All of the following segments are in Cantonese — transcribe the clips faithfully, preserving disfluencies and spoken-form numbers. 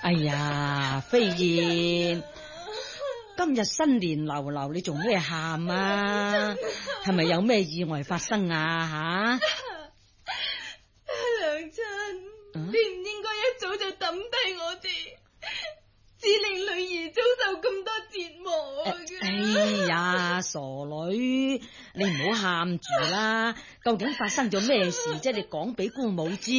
哎呀，飛燕，今日新年流流，你做咩喊啊？係咪有咩意外發生啊？吓， 娘親，啊、你唔應該一早就抌低我哋，只令女兒遭受咁多折磨嘅。 哎呀，傻女，你唔好喊住啦。究竟發生咗咩事啫？你講俾姑母知。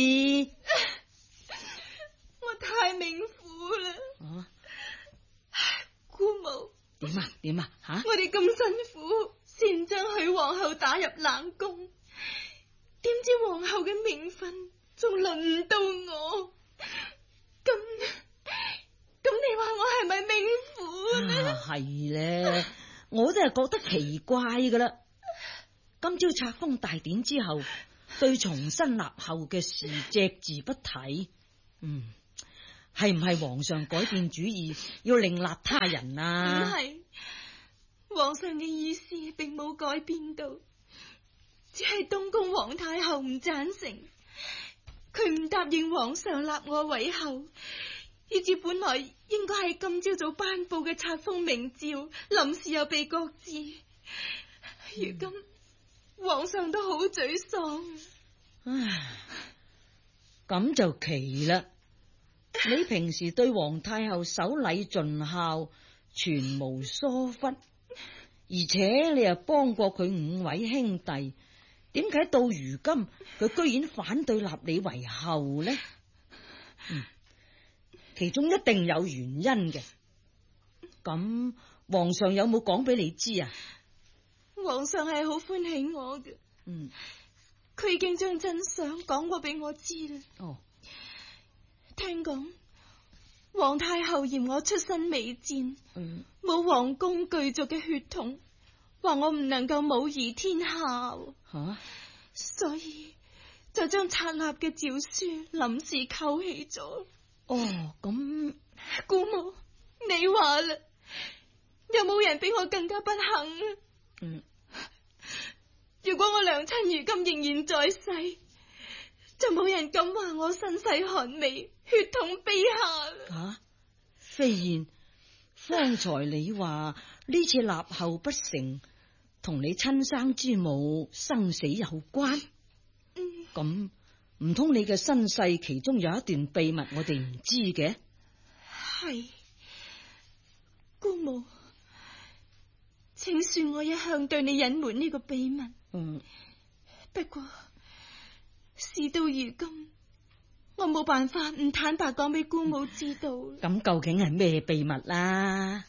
我太命苦啦。 啊， 姑母。 點啊點啊吓！ 我哋咁辛苦先將許皇后打入冷宮，點知皇后嘅名分仲輪唔到我，咁咁你話我係咪命苦呢？ 係咧、啊，我都係覺得奇怪噶啦。今朝冊封大典之後，對重新立後嘅事隻字不提。嗯。係唔係皇上改變主意，要另立他人啊？ 唔係，皇上嘅意思並冇改變到，只係東宮皇太后唔贊成，佢唔答應皇上立我為后，以至本來應該係今朝早頒布嘅冊封明詔，臨時又被擱置。如今、嗯、皇上都好沮喪。 唉，咁就奇啦。你平時對皇太后守禮盡孝，全無疏忽，而且你又幫過佢五位兄弟，點解到如今佢居然反對立你為后呢？嗯，其中一定有原因嘅。咁皇上有冇講俾你知啊？ 皇上係好歡喜我嘅， 嗯， 佢已經將真相講過俾我知啦。 哦。 聽講皇太后嫌我出身微賤，冇、嗯、皇宮巨族嘅血統，話我唔能夠母儀天下，吓、啊，所以就將冊立嘅詔書臨時扣起咗。 哦，咁姑母，你話啦，有冇人比我更加不幸？ 嗯， 如果我娘親如今仍然在世，就冇人敢話我身世寒微，血統卑下。 啊，飛燕，方才你話呢次立後不成，同你親生之母生死有關。嗯，咁唔通你嘅身世其中有一段秘密，我哋唔知嘅？ 係，姑母，請恕我一向對你隱瞞呢個秘密。嗯，不過。事到如今，我冇辦法唔坦白講俾姑母知道。 咁究竟係咩秘密啦？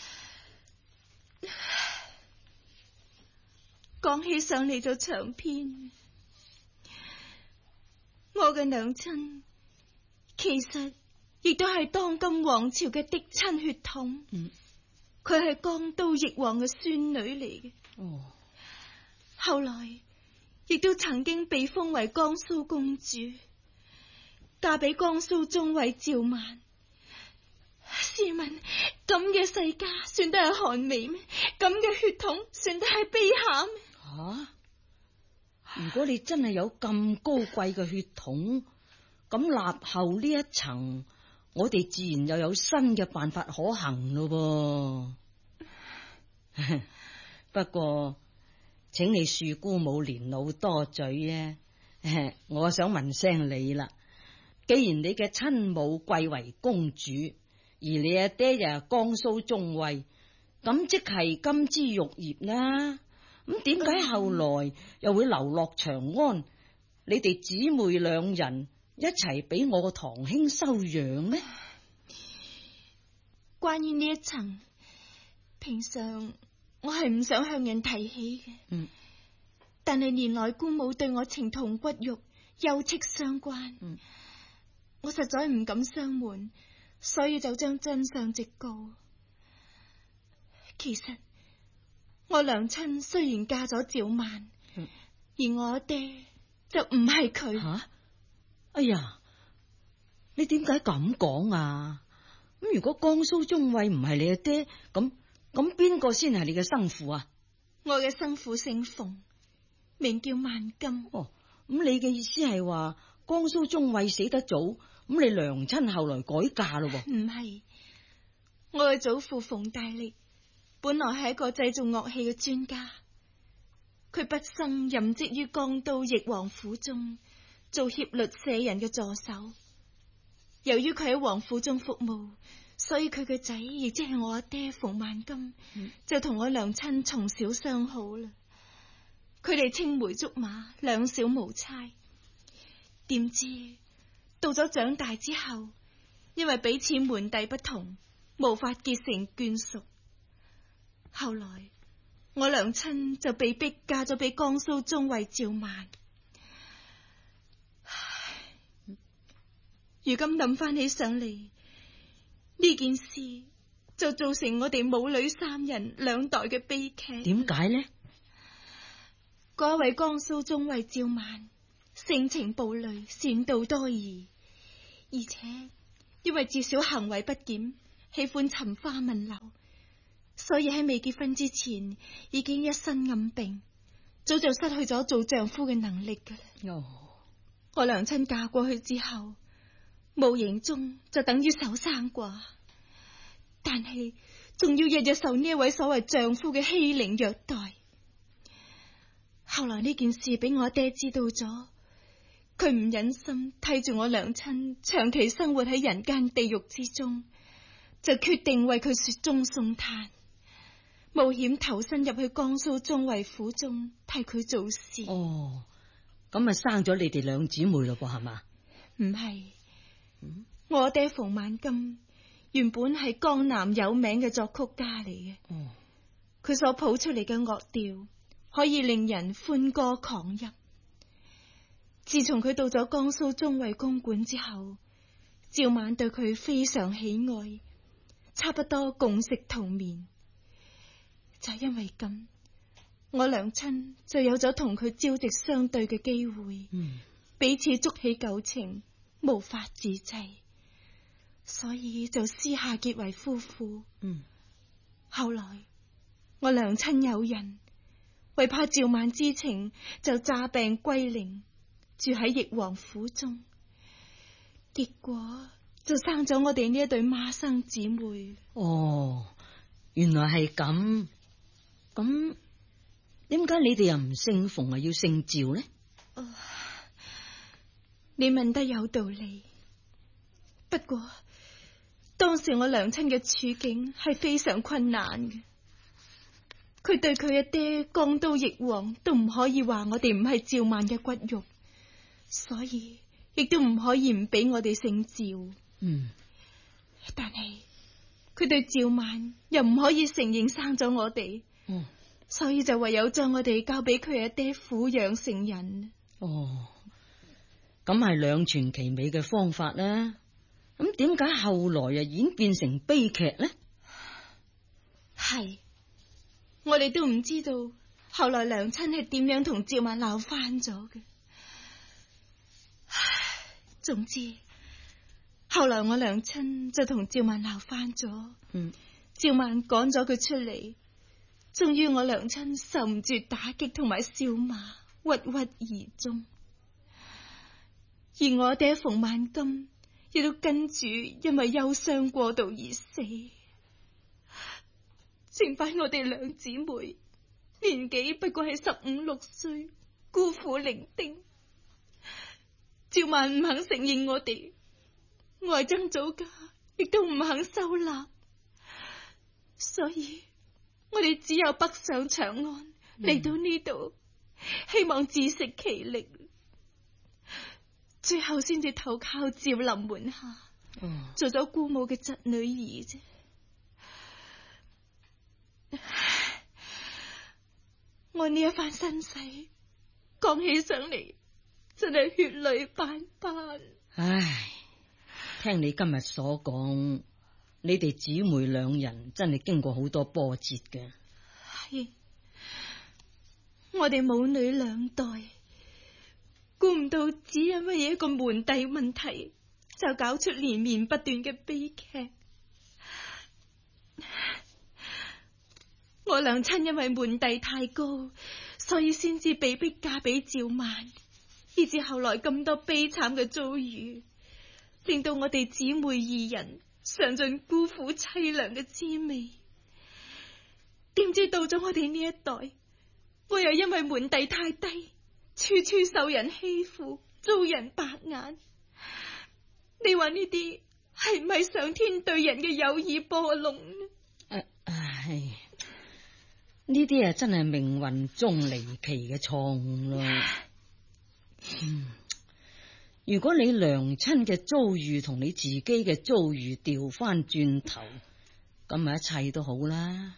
講起上嚟就長篇。我嘅娘親其實亦都係當今王朝嘅嫡親血統。嗯，佢係江都翼王嘅孫女嚟嘅。哦，後來。亦都曾經被封為江蘇公主，嫁俾江蘇中尉趙曼。試問咁嘅世家算得係寒微咩？咁嘅血統算得係卑下咩？ 吓、啊！如果你真係有咁高貴嘅血統，咁立後呢一層，我哋自然又有新嘅辦法可行咯噃。不過。請你恕姑母年老多嘴啊！我想問聲你啦，既然你嘅親母貴為公主，而你阿爹又係江蘇中尉，咁即係金枝玉葉啦。咁點解後來又會流落長安？你哋姊妹兩人一齊俾我個堂兄收養呢？ 關於呢一層，平常。我係唔想向人提起嘅，嗯，但係年來姑母對我情同骨肉，休戚相關，嗯，我實在唔敢相瞞，所以就將真相直告。其實我娘親雖然嫁咗趙曼，嗯，而我爹就唔係佢。吓、啊， 哎呀，你點解咁講啊？咁如果江蘇中尉唔係你阿爹，咁？咁邊個先係你嘅生父啊？ 我嘅生父姓馮，名叫萬金。 哦，咁你嘅意思係話江蘇中尉死得早， 咁你娘親後來改嫁咯？ 唔係，我嘅祖父馮大力本來係一個製造樂器嘅專家，佢畢生任職於江都翼王府中，做協律舍人嘅助手。由於佢喺王府中服務，所以佢嘅仔，亦即係我阿爹馮萬金，嗯、就同我娘親從小相好啦。佢哋青梅竹馬，兩小無猜。點知到咗長大之後，因為彼此門第不同，無法結成眷屬。後來我娘親就被逼嫁咗俾江蘇中尉趙萬。如今諗翻起上嚟，呢件事就造成我哋母女三人兩代嘅悲劇。 點解呢？ 嗰位江蘇中尉趙萬性情暴戾，善妒多疑，而且因為自小行為不檢，喜歡尋花問柳，所以喺未結婚之前已經一身暗病，早就失去咗做丈夫嘅能力噶啦。哦，我娘親嫁過去之後，無形中就等於守生寡，但係仲要日日受呢一位所謂丈夫嘅欺凌虐待。後來呢件事俾我爹知道咗，佢唔忍心睇住我娘親長期生活喺人間地獄之中，就決定為佢雪中送炭，冒險投身入去江蘇中尉府中替佢做事。 哦，咁咪生咗你哋兩姊妹咯噃，係嘛？ 唔係。我爹馮萬金原本係江南有名嘅作曲家嚟嘅，佢、哦、所譜出嚟嘅樂調可以令人歡歌狂泣。自從佢到咗江蘇中尉公館之後，趙萬對佢非常喜愛，差不多共食同眠。就因為咁，我娘親就有咗同佢朝夕相對嘅機會，嗯、彼此築起舊情，無法自制，所以就私下結為夫婦。嗯，後來我娘親有孕，為怕趙萬知情，就詐病歸寧，住喺翼王府中。結果就生咗我哋呢一對孖生姊妹。 哦，原來係咁。咁點解你哋又唔姓馮，啊要姓趙呢？ 哦，你問得有道理，不過當時我娘親嘅處境係非常困難嘅，佢對佢嘅爹江都翼王都唔可以話我哋唔係趙萬嘅骨肉，所以亦都唔可以唔俾我哋姓趙。嗯，但係佢對趙萬又唔可以承認生咗我哋，嗯，所以就唯有將我哋交俾佢嘅爹撫養成人。 哦。咁係兩全其美嘅方法啦。咁點解後來又演變成悲劇呢？ 係我哋都唔知道後來娘親係點樣同趙萬鬧翻咗嘅。總之後來我娘親就同趙萬鬧翻咗，嗯，趙萬趕咗佢出嚟，終於我娘親受唔住打擊同埋笑罵，鬱鬱而終。而我爹馮萬金亦都跟住因為憂傷過度而死，剩翻我哋兩姊妹，年紀不過係十五六歲，孤苦伶仃。趙萬唔肯承認我哋，外曾祖家亦都唔肯收納，所以我哋只有北上長安嚟到呢度，希望自食其力。最後先至投靠趙林門下，嗯、做咗姑母嘅侄女兒啫。我呢一番身世講起上嚟，真係血淚斑斑。 唉，聽你今日所講，你哋姊妹兩人真係經過好多波折嘅。 係，我哋母女兩代。估唔到只因為一個門第問題，就搞出連綿不斷嘅悲劇。我娘親因為門第太高，所以先至被逼嫁俾趙萬，以至後來咁多悲慘嘅遭遇。 令到我哋姊妹二人嘗盡孤苦凄涼嘅滋味。點知到咗我哋呢一代，我又因為門第太低，處處受人欺負，遭人白眼。你話呢啲係唔係上天對人嘅有意波弄呢？ 唉、唉，呢啲啊真係命運中離奇嘅錯誤咯。嗯，如果你娘親嘅遭遇同你自己嘅遭遇調翻轉頭，咁咪一切都好啦。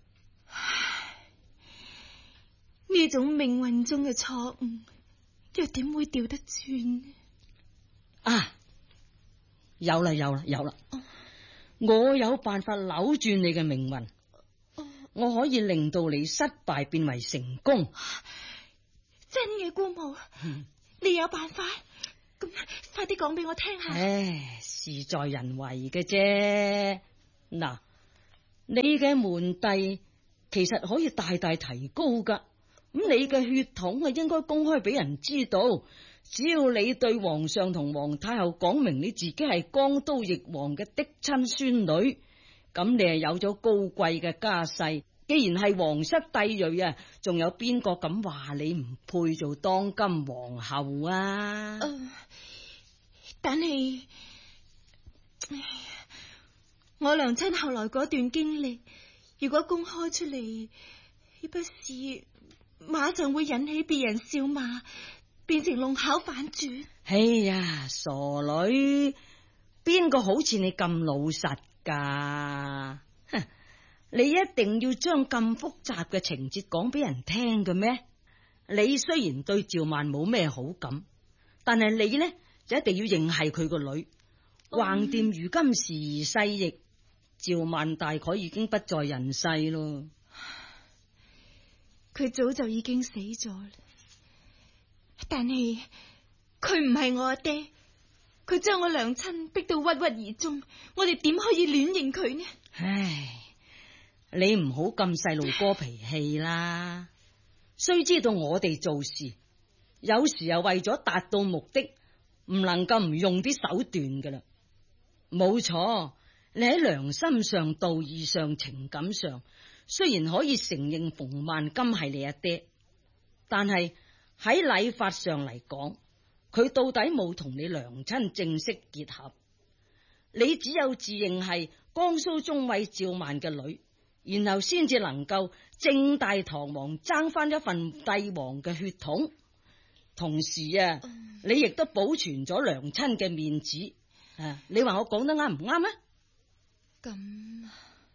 呢種命運中嘅錯誤，又點會調得轉呢？ 啊，有啦有啦有啦！哦、我有辦法扭轉你嘅命運，哦、我可以令到你失敗變為成功。 真嘅，姑母，嗯、你有辦法？咁快啲講俾我聽下。 唉，事在人為嘅啫。嗱，你嘅門第其實可以大大提高噶。咁你嘅血統啊，應該公開俾人知道。只要你對皇上同皇太后講明你自己係江都翼王嘅嫡親孫女，咁你係有咗高貴嘅家世。既然係皇室帝裔啊，仲有邊個敢話你唔配做當今皇后啊？呃、 但係我娘親後來嗰段經歷，如果公開出嚟，豈不是馬上會引起別人笑罵，變成弄巧反拙？ 哎呀，傻女，邊個好似你咁老實噶？哼，你一定要將咁複雜嘅情節講俾人聽嘅咩？你雖然對趙曼冇咩好感，但係你呢就一定要認係佢個女。橫掂如今時移世易，趙曼大概已經不在人世咯。 佢早就已經死咗啦，但係佢唔係我阿爹，佢將我娘親逼到鬱鬱而終，我哋點可以亂認佢呢？ 唉，你唔好咁細路哥脾氣啦。須知道我哋做事有時又為咗達到目的，唔能夠唔用啲手段噶啦。冇錯，你喺良心上、道義上、情感上，雖然可以承認馮萬金係你阿爹，但係喺禮法上嚟講，佢到底冇同你娘親正式結合。你只有自認係江蘇中尉趙曼嘅女，然後先至能夠正大堂皇爭翻一份帝王嘅血統。同時啊，嗯、你亦都保存咗娘親嘅面子。啊，你話我講得啱唔啱啊？ 咁。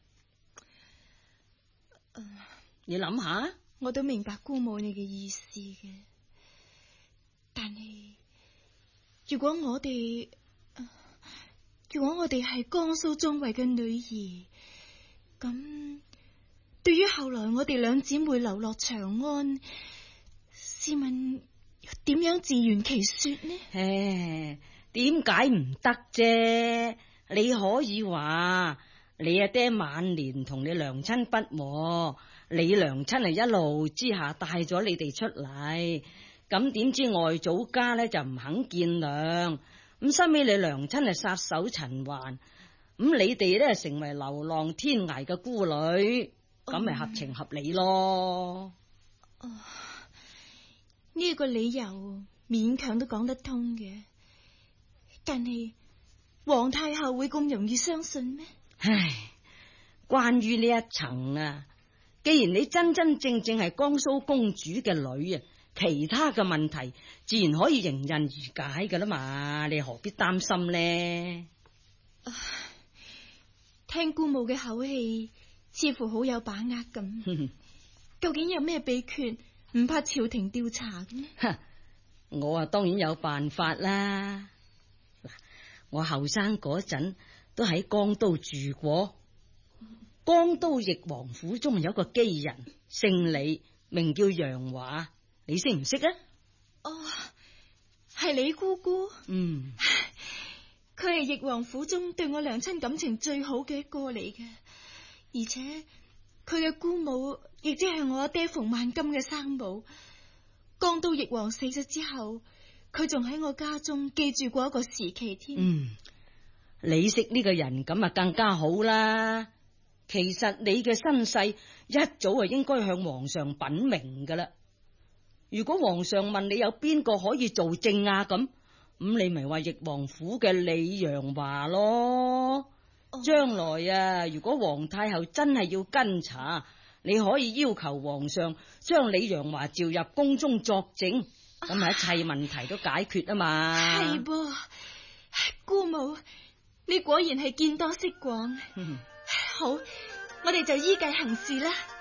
你諗下， 我都明白姑母你嘅意思嘅，但係如果我哋，如果我哋係江蘇中尉嘅女兒，咁對於後來我哋兩姊妹流落長安，試問點樣自圓其說呢？ 唉，點解唔得啫？你可以話你阿爹晚年同你娘親不和，你娘親係一怒之下帶咗你哋出嚟，咁點知外祖家咧就唔肯見諒，咁收尾你娘親係撒手塵寰，咁你哋咧成為流浪天涯嘅孤女，咁咪、嗯、合情合理咯。 哦，呢個理由勉強都講得通嘅，但係皇太后會咁容易相信咩？ 唉，關於呢一層啊，既然你真真正正係江蘇公主嘅女啊，其他嘅問題自然可以迎刃而解噶啦嘛，你何必擔心呢？ 啊，聽姑母嘅口氣，似乎好有把握咁。究竟有咩秘訣，唔怕朝廷調查嘅呢？ 我啊，當然有辦法啦。嗱，我後生嗰陣都喺江都住過。江都翼王府中有個基人，姓李，名叫楊華，你識唔識啊？ 哦，係李姑姑。 嗯， 佢係翼王府中對我娘親感情最好嘅一個嚟嘅，而且佢嘅姑母亦即係我阿爹馮萬金嘅生母。江都翼王死咗之後，佢仲喺我家中寄住過一個時期添。 嗯， 你識呢個人咁啊更加好啦。其實你嘅身世一早就應該向皇上稟明噶啦。如果皇上問你有邊個可以做證啊咁，咁你咪話翼王府嘅李陽華咯。將來啊，如果皇太后真係要跟查，你可以要求皇上將李陽華召入宮中作證，咁咪一切問題都解決啊嘛。 係噃，姑母，你果然係見多識廣。好，我哋就依計行事啦。